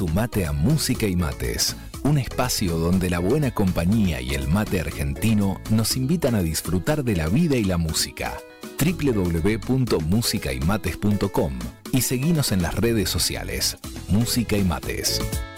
Sumate a Música y Mates, un espacio donde la buena compañía y el mate argentino nos invitan a disfrutar de la vida y la música. www.musicaymates.com y seguinos en las redes sociales. Música y Mates.